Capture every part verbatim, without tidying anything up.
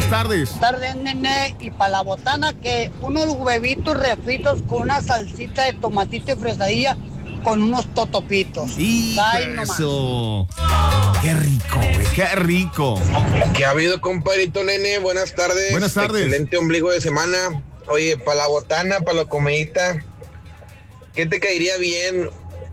Buenas tardes. Buenas tardes, nene. Y para la botana, que unos huevitos refritos con una salsita de tomatito y fresadilla con unos totopitos. Y eso. Qué rico, güey, qué rico. ¿Qué ha habido, compadrito nene? Buenas tardes. Buenas tardes. Excelente ombligo de semana. Oye, para la botana, para la comidita, ¿qué te caería bien?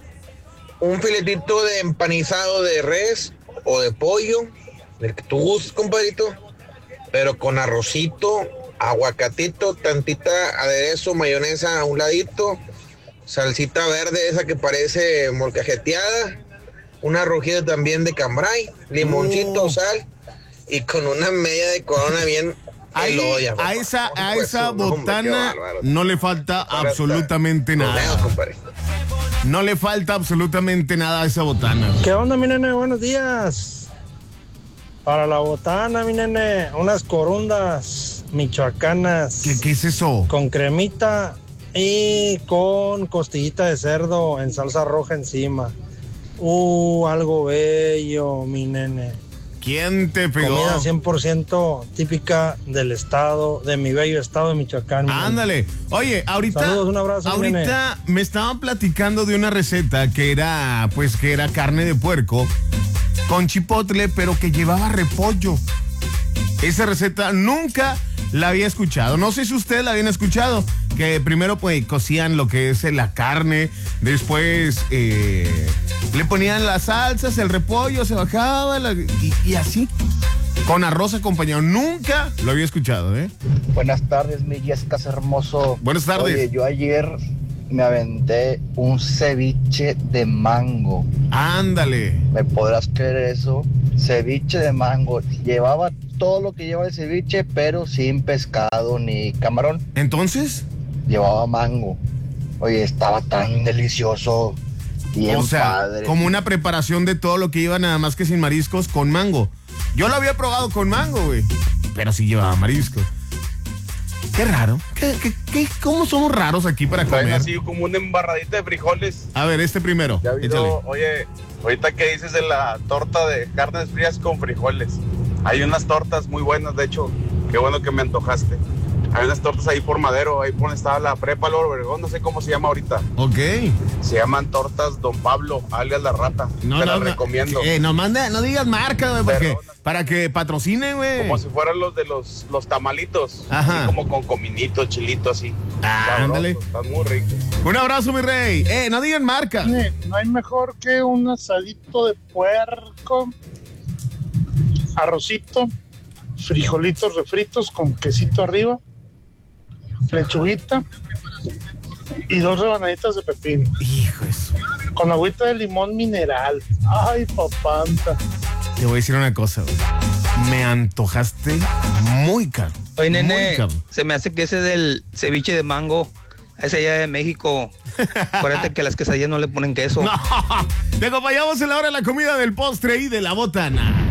Un filetito de empanizado de res o de pollo, del que tú gustes, compadrito, pero con arrocito, aguacatito, tantita aderezo, mayonesa a un ladito, salsita verde esa que parece molcajeteada, una rojita también de cambray, limoncito, Oh. sal y con una media de corona bien Ahí, eloya, a papá. esa, a Pues, esa hombre, qué botana bárbaro. no le falta Para absolutamente estar- nada. Nos vemos, compadre. No le falta absolutamente nada a esa botana. ¿Qué onda, mi nene? Buenos días. Para la botana, mi nene, unas corundas michoacanas. ¿Qué, qué es eso? Con cremita y con costillita de cerdo en salsa roja encima. Uh, algo bello, mi nene. ¿Quién te pegó? Comida cien por ciento típica del estado, de mi bello estado de Michoacán. mi nene. Ándale. Oye, ahorita, Saludos, un abrazo, mi ahorita me estaban platicando de una receta que era, pues, que era carne de puerco con chipotle, pero que llevaba repollo. Esa receta nunca la había escuchado. No sé si ustedes la habían escuchado. Que primero, pues, cocían lo que es la carne, después eh, le ponían las salsas, el repollo, se bajaba la- y, y así, con arroz acompañado. Nunca lo había escuchado, ¿eh? Buenas tardes, mi Yescas hermoso. Buenas tardes. Oye, yo ayer me aventé un ceviche de mango. Ándale. ¿Me podrás creer eso? Ceviche de mango. Llevaba todo lo que lleva el ceviche, pero sin pescado ni camarón. ¿Entonces? Llevaba mango. Oye, estaba tan delicioso. Bien O sea, padre. como una preparación de todo lo que iba nada más que sin mariscos con mango. Yo lo había probado con mango, güey. Pero sí llevaba mariscos. Qué raro. ¿Qué, qué, qué- cómo somos raros aquí para Traen comer? así como una embarradita de frijoles. A ver, este primero. Ya ha habido- Échale. oye, ahorita que dices de la torta de carnes frías con frijoles. Hay unas tortas muy buenas, de hecho. Qué bueno que me antojaste. Hay unas tortas ahí por Madero, ahí por donde estaba la prepa Loro Obregón, no sé cómo se llama ahorita. Ok. Se llaman tortas Don Pablo, alias La Rata. No, Te no, las no. recomiendo. Eh, no, manda, no digas marca, güey, porque Perdona. para que patrocinen, güey. Como si fueran los de los, los tamalitos. Ajá. Así como con cominito, chilito, así. Ah, Sabroso, ándale. están muy ricos. Un abrazo, mi rey. Eh, no digan marca. No hay mejor que un asadito de puerco, arrocito, frijolitos refritos con quesito arriba, lechuguita y dos rebanaditas de pepino. Hijo eso. Con agüita de limón mineral. Ay, papanta. Te voy a decir una cosa, güey. Me antojaste muy caro. Oye, Muy nene, caro. se me hace que ese del ceviche de mango, ese allá de México. Acuérdate que las quesadillas no le ponen queso. No, te acompañamos en la hora de la comida, del postre y de la botana.